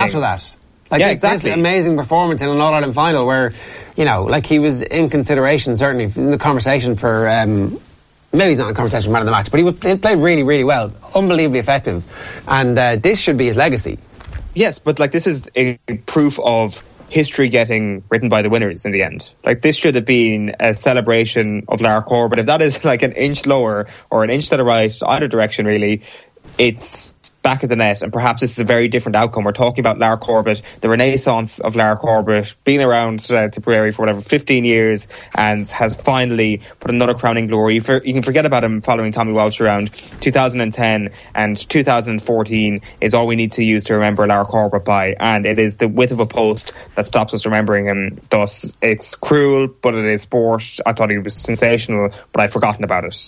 after that. Like this amazing performance in an All-Ireland final where, you know, like he was in consideration, certainly, in the conversation for... maybe he's not in conversation for man of the match, but he played really, really well. Unbelievably effective. And this should be his legacy. Yes, but like this is a proof of history getting written by the winners in the end. Like this should have been a celebration of Lara Corbett. If that is like an inch lower or an inch to the right, either direction really, it's back of the net, and perhaps this is a very different outcome. We're talking about Lara Corbett, the renaissance of Lara Corbett, being around Tipperary for 15 years, and has finally put another crowning glory. You can forget about him following Tommy Walsh around 2010, and 2014 is all we need to use to remember Lara Corbett by, and it is the width of a post that stops us remembering him. Thus, it's cruel, but it is sport. I thought he was sensational, but I'd forgotten about it.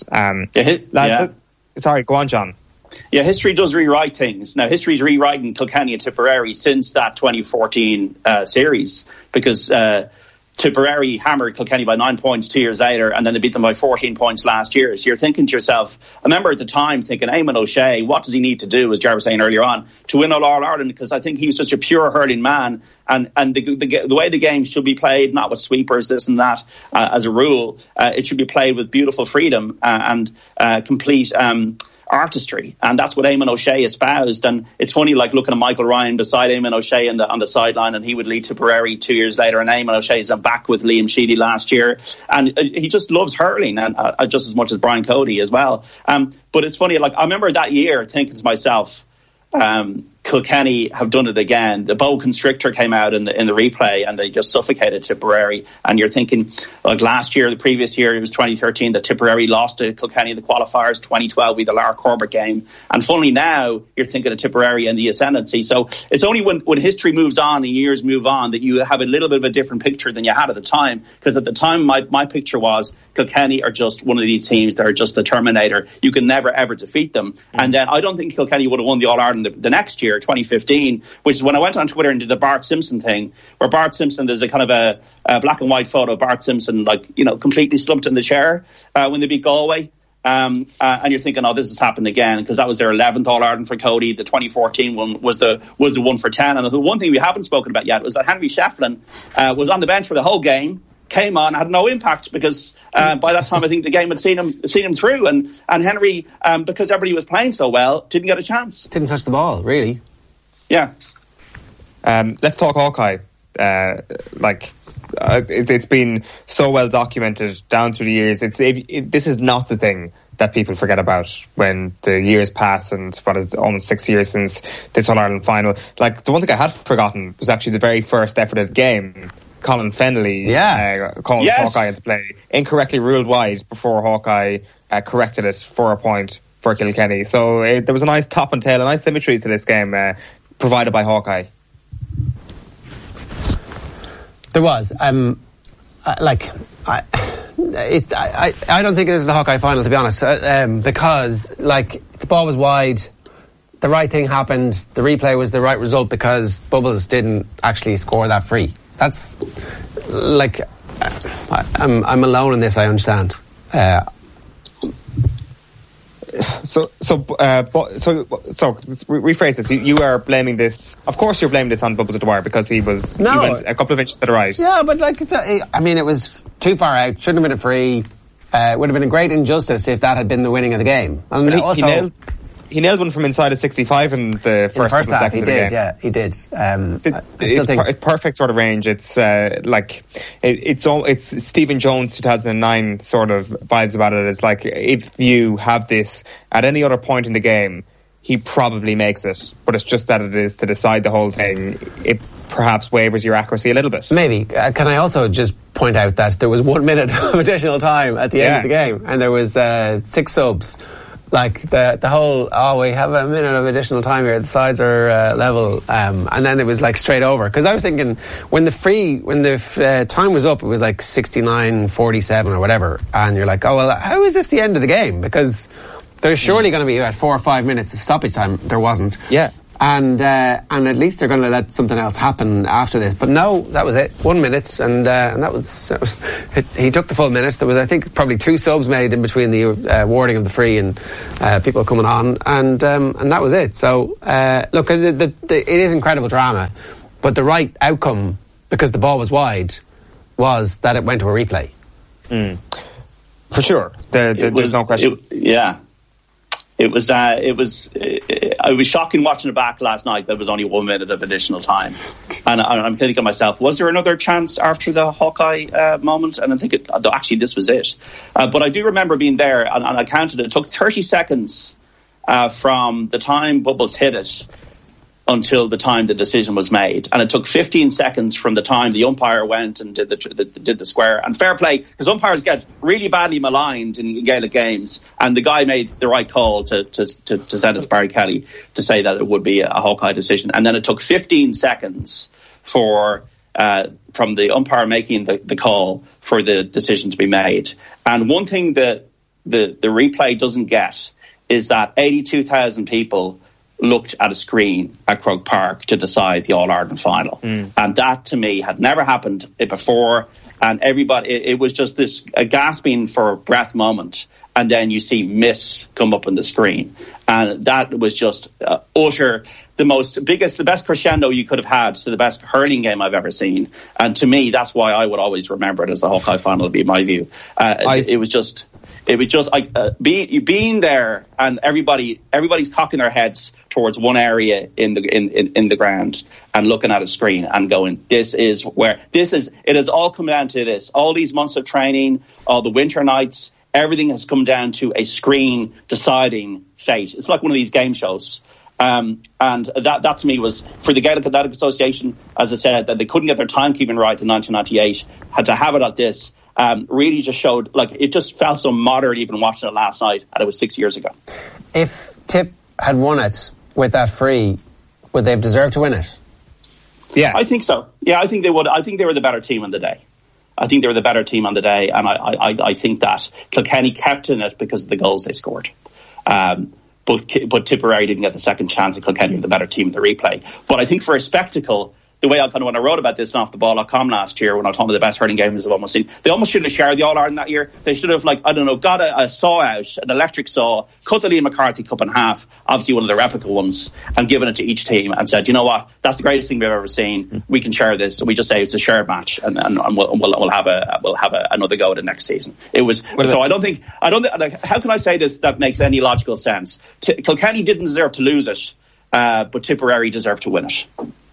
Sorry, go on, John. Yeah, history does rewrite things. Now, history's rewriting Kilkenny and Tipperary since that 2014 series, because Tipperary hammered Kilkenny by 9 points 2 years later, and then they beat them by 14 points last year. So you're thinking to yourself, I remember at the time thinking, Eamon O'Shea, what does he need to do, as Jar was saying earlier on, to win All Ireland? Because I think he was such a pure hurling man, and the way the game should be played, not with sweepers, this and that, as a rule, it should be played with beautiful freedom and complete artistry, and that's what Eamon O'Shea espoused. And it's funny, like looking at Michael Ryan beside Eamon O'Shea on the sideline, and he would lead Tipperary 2 years later, and Eamon O'Shea's back with Liam Sheedy last year, and he just loves hurling, and just as much as Brian Cody as well. But it's funny, like I remember that year thinking to myself, Kilkenny have done it again. The boa constrictor came out in the replay, and they just suffocated Tipperary. And you're thinking, like last year, the previous year, it was 2013, that Tipperary lost to Kilkenny in the qualifiers. 2012, we had the Lara Corbett game. And funnily now, you're thinking of Tipperary and the ascendancy. So it's only when history moves on and years move on that you have a little bit of a different picture than you had at the time. Because at the time, my picture was Kilkenny are just one of these teams that are just the Terminator. You can never, ever defeat them. And then I don't think Kilkenny would have won the All-Ireland the next year, 2015, which is when I went on Twitter and did the Bart Simpson thing, where Bart Simpson, there's a kind of a black and white photo of Bart Simpson, like, you know, completely slumped in the chair when they beat Galway. And you're thinking, oh, this has happened again, because that was their 11th All-Ireland for Cody. The 2014 one was the one for 10. And the one thing we haven't spoken about yet was that Henry Shefflin was on the bench for the whole game, came on, had no impact, because by that time I think the game had seen him through, and Henry, because everybody was playing so well, didn't get a chance. Didn't touch the ball, really. Yeah. Let's talk Hawkeye. It's been so well documented down through the years. This is not the thing that people forget about when the years pass, and it's almost 6 years since this All-Ireland final. Like, the one thing I had forgotten was actually the very first effort of the game. Colin Fennelly called Hawkeye into play, incorrectly ruled wide before Hawkeye corrected it for a point for Kilkenny. So there was a nice top and tail, a nice symmetry to this game provided by Hawkeye. There was. I don't think this is the Hawkeye final, to be honest, because like the ball was wide, the right thing happened, the replay was the right result because Bubbles didn't actually score that free. That's like I'm alone in this. I understand. So rephrase this. You are blaming this. Of course, you're blaming this on Bubbles Dwyer because he went a couple of inches to the right. Yeah, but I mean, it was too far out. Shouldn't have been a free. It would have been a great injustice if that had been the winning of the game. I mean, he nailed one from inside of 65 in the first half. He did, yeah, he did. It's perfect sort of range. It's it's Stephen Jones 2009 sort of vibes about it. It's like, if you have this at any other point in the game, he probably makes it, but it's just that it is to decide the whole thing. It perhaps wavers your accuracy a little bit. Maybe. Can I also just point out that there was 1 minute of additional time at the end of the game, and there was 6 subs. Like the whole, we have a minute of additional time here, the sides are level, and then it was like straight over. Because I was thinking, when the time was up, it was like 69-47 or whatever, and you're like, oh well, how is this the end of the game? Because there's surely going to be about 4 or 5 minutes of stoppage time. There wasn't. Yeah. And at least they're going to let something else happen after this. But no, that was it. 1 minute, and that was he took the full minute. There was, I think, probably 2 subs made in between the warding of the free and people coming on, and that was it. So look, it is incredible drama, but the right outcome, because the ball was wide, was that it went to a replay. For sure, there's no question. It was shocking watching it back last night. There was only 1 minute of additional time, and I'm thinking to myself, was there another chance after the Hawkeye moment? And I think actually this was it. But I do remember being there, and I counted it. It took 30 seconds from the time Bubbles hit it until the time the decision was made, and it took 15 seconds from the time the umpire went and did the square. And fair play, because umpires get really badly maligned in Gaelic games, and the guy made the right call to send it to Barry Kelly to say that it would be a Hawkeye decision. And then it took 15 seconds from the umpire making the call for the decision to be made. And one thing that the replay doesn't get is that 82,000 people looked at a screen at Croke Park to decide the All-Ireland final. And that, to me, had never happened before. And everybody, it was just a gasping for breath moment. And then you see miss come up on the screen. And that was just utter, the best crescendo you could have had to the best hurling game I've ever seen. And to me, that's why I would always remember it as the Hawkeye final, would be my view. It was just being there, and everybody's cocking their heads towards one area in the ground and looking at a screen and going, it has all come down to this. All these months of training, all the winter nights, everything has come down to a screen deciding fate. It's like one of these game shows. And that to me was, for the Gaelic Athletic Association, as I said, that they couldn't get their timekeeping right in 1998, had to have it at this. Really just showed, like, it just felt so modern even watching it last night, and it was 6 years ago. If Tip had won it with that free, would they have deserved to win it? Yeah, I think so. Yeah, I think they would. I think they were the better team on the day. And I think that Kilkenny kept in it because of the goals they scored. But Tipperary didn't get the second chance, and Kilkenny were the better team in the replay. But I think for a spectacle, the way when I wrote about this on offtheball.com last year, when I was talking about the best hurling games I've almost seen, they almost should have shared the All-Ireland that year. They should have, got a saw out, an electric saw, cut the Liam McCarthy Cup in half, obviously one of the replica ones, and given it to each team and said, you know what, that's the greatest thing we've ever seen. We can share this. We just say it's a shared match, and we'll have another go at it next season. It was so. I don't think. How can I say this that makes any logical sense? Kilkenny didn't deserve to lose it, but Tipperary deserved to win it.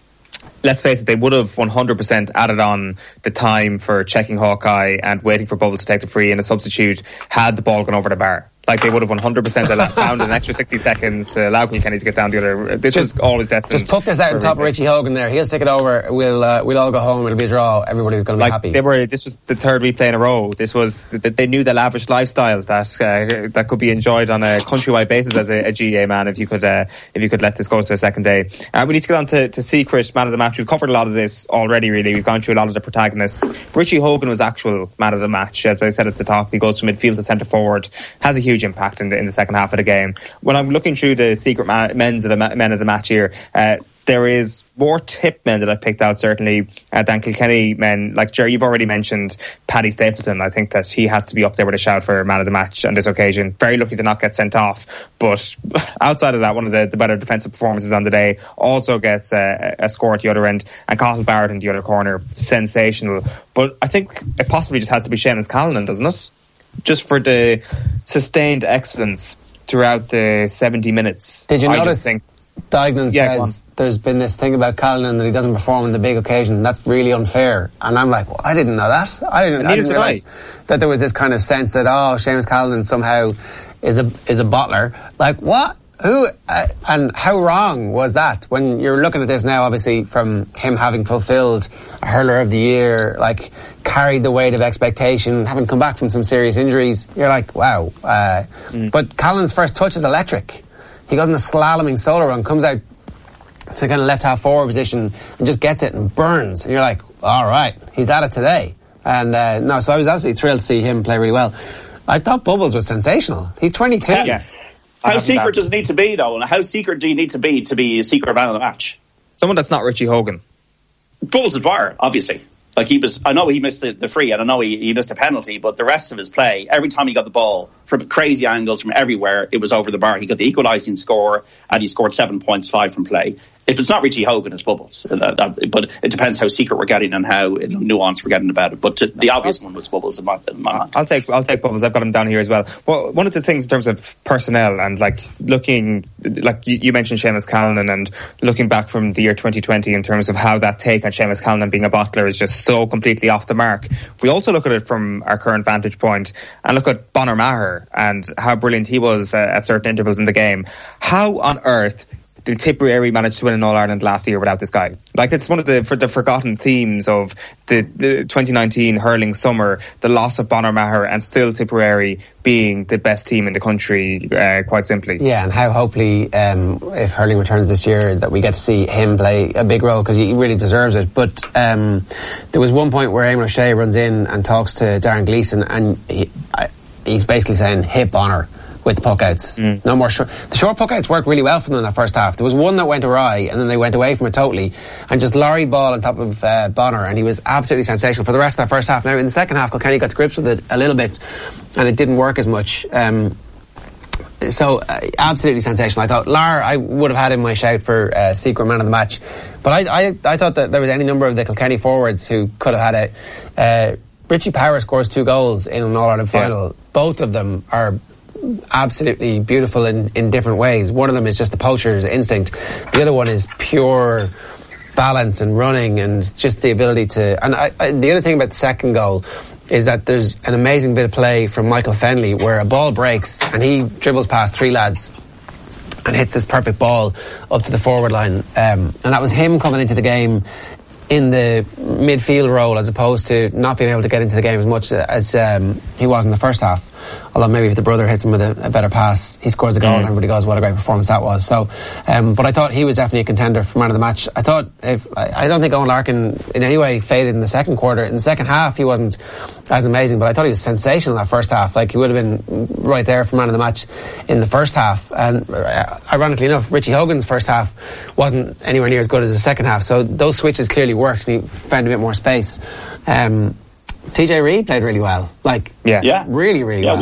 Let's face it, they would have 100% added on the time for checking Hawkeye and waiting for Bubbles to take the free and a substitute had the ball gone over the bar. Like, they would have 100% found an extra 60 seconds to allow Kilkenny to get down the other. This was always destined. Just put this out on top of Richie Hogan there. He'll stick it over. We'll all go home. It'll be a draw. Everybody's going to be happy. This was the third replay in a row. This was they knew the lavish lifestyle that could be enjoyed on a countrywide basis as a GA man if you could let this go to a second day. We need to get on to Secret Man of the Match. We've covered a lot of this already. Really, we've gone through a lot of the protagonists. Richie Hogan was actual Man of the Match, as I said at the top. He goes from midfield to centre forward, has a huge impact in the second half of the game. When I'm looking through the secret men of the match here, there is more Tip men that I've picked out certainly than Kilkenny men. Like Jerry, you've already mentioned Paddy Stapleton. I think that he has to be up there with a shout for man of the match on this occasion. Very lucky to not get sent off, but outside of that, one of the better defensive performances on the day. Also gets a score at the other end, and Cathal Barrett in the other corner, sensational. But I think it possibly just has to be Seamus Callanan, doesn't it? Just for the sustained excellence throughout the 70 minutes. Did you notice Dignan says there's been this thing about Callanan that he doesn't perform on the big occasion? That's really unfair. And I'm like, well, I didn't know that. I didn't realize that there was this kind of sense that, Seamus Callanan somehow is a bottler. Like, what? Who and how wrong was that? When you're looking at this now, obviously from him having fulfilled a hurler of the year, like carried the weight of expectation, having come back from some serious injuries, you're like, wow. But Callan's first touch is electric. He goes in a slaloming solo run, comes out to kind of left half forward position and just gets it and burns. And you're like, all right, he's at it today. And so I was absolutely thrilled to see him play really well. I thought Bubbles was sensational. He's 22. Yeah. How secret does it need to be, though? And how secret do you need to be a secret man of the match? Someone that's not Richie Hogan. Bubbles Dwyer, obviously. Like I know he missed the free, and I know he missed a penalty, but the rest of his play, every time he got the ball from crazy angles from everywhere, it was over the bar. He got the equalising score, and he scored 7 points, 5 from play. If it's not Richie Hogan, it's Bubbles. But it depends how secret we're getting and how nuanced we're getting about it. But the obvious one was Bubbles in my mind. I'll take Bubbles. I've got him down here as well. Well, one of the things in terms of personnel and looking, you mentioned Seamus Callanan, and looking back from the year 2020 in terms of how that take on Seamus Callanan being a bottler is just so completely off the mark. We also look at it from our current vantage point and look at Bonner Maher and how brilliant he was at certain intervals in the game. How on earth did Tipperary manage to win an All-Ireland last year without this guy? Like, it's one of the forgotten themes of the 2019 hurling summer, the loss of Bonner Maher, and still Tipperary being the best team in the country, quite simply. Yeah, and how hopefully, if hurling returns this year, that we get to see him play a big role, because he really deserves it. But there was one point where Eamon O'Shea runs in and talks to Darren Gleeson, and he's basically saying, hit Bonner with the puck outs. No more short. The short puck outs worked really well for them in that first half. There was one that went awry, and then they went away from it totally, and just lorried ball on top of Bonner, and he was absolutely sensational for the rest of that first half. Now in the second half, Kilkenny got to grips with it a little bit, and it didn't work as much. So absolutely sensational. I thought Lar, I would have had in my shout for secret man of the match, but I thought that there was any number of the Kilkenny forwards who could have had it. Richie Power scores 2 goals in an All-Ireland final. Yeah. Both of them are absolutely beautiful in different ways. One of them is just the poacher's instinct. The other one is pure balance and running and just the ability to... And the other thing about the second goal is that there's an amazing bit of play from Michael Fenley where a ball breaks and he dribbles past 3 lads and hits this perfect ball up to the forward line. And that was him coming into the game in the midfield role, as opposed to not being able to get into the game as much as he was in the first half. Although maybe if the brother hits him with a better pass, he scores a goal and everybody goes, what a great performance that was. So, but I thought he was definitely a contender for man of the match. I don't think Owen Larkin in any way faded in the second quarter. In the second half, he wasn't as amazing, but I thought he was sensational in that first half. Like, he would have been right there for man of the match in the first half. And ironically enough, Richie Hogan's first half wasn't anywhere near as good as the second half. So those switches clearly worked and he found a bit more space. TJ Reid played really well. Really, really well.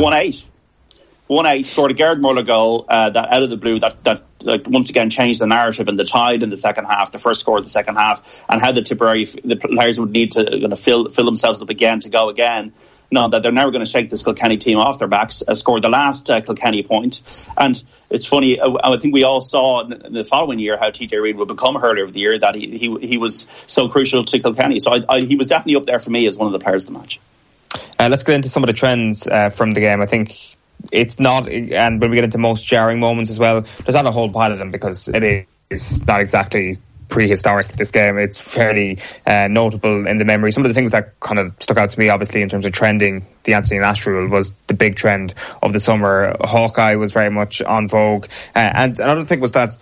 1-8. Scored a Gerard Muller goal that out of the blue that once again changed the narrative and the tide in the second half, the first score of the second half, and how the players would need to fill themselves up again to go again. No, that they're never going to shake this Kilkenny team off their backs. Scored the last Kilkenny point. And it's funny, I think we all saw in the following year how TJ Reid would become hurler of the year, that he was so crucial to Kilkenny. So he was definitely up there for me as one of the players of the match. Let's get into some of the trends from the game. I think it's not, and when we get into most jarring moments as well, there's not a whole pile of them because it is not exactly prehistoric, this game. It's fairly notable in the memory. Some of the things that kind of stuck out to me, obviously, in terms of trending, the Anthony Nash rule was the big trend of the summer. Hawkeye was very much on vogue. And another thing was that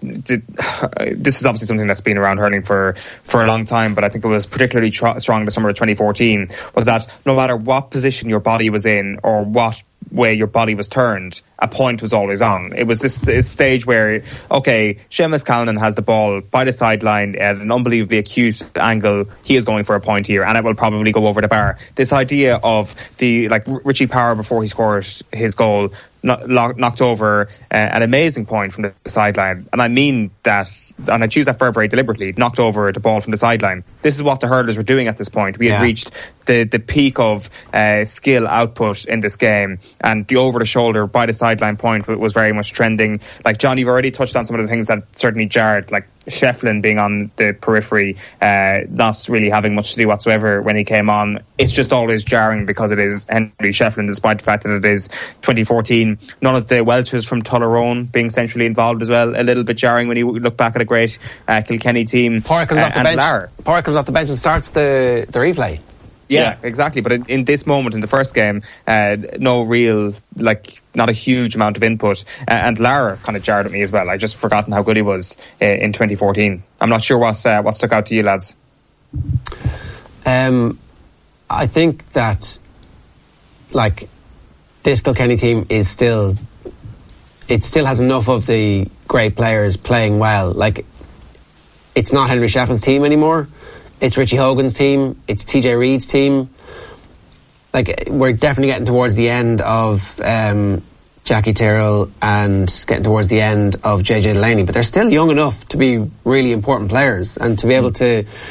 this is obviously something that's been around hurling for a long time, but I think it was particularly strong the summer of 2014, was that no matter what position your body was in or what way your body was turned, a point was always on. It was this stage where, okay, Seamus Callanan has the ball by the sideline at an unbelievably acute angle. He is going for a point here, and it will probably go over the bar. This idea of Richie Power, before he scored his goal, knocked over an amazing point from the sideline, and I mean that. And I choose that verb very deliberately, knocked over the ball from the sideline. This is what the hurlers were doing at this point. We had reached the peak of skill output in this game, and the over-the-shoulder by the sideline point was very much trending. Like, John, you've already touched on some of the things that certainly jarred, like Shefflin being on the periphery, not really having much to do whatsoever when he came on. It's just always jarring because it is Henry Shefflin, despite the fact that it is 2014. None of the Welches from Tullaroan being centrally involved as well. A little bit jarring when you look back at a great Kilkenny team. Porrick comes off the bench and starts the replay. Yeah, exactly. But in this moment, in the first game, no real, not a huge amount of input. And Lara kind of jarred at me as well. I just forgotten how good he was in 2014. I'm not sure what stuck out to you, lads. I think that, this Kilkenny team is still it still has enough of the great players playing well. Like, it's not Henry Shefflin's team anymore. It's Richie Hogan's team. It's TJ Reid's team. Like, we're definitely getting towards the end of Jackie Tyrrell and getting towards the end of JJ Delaney, but they're still young enough to be really important players and to be able to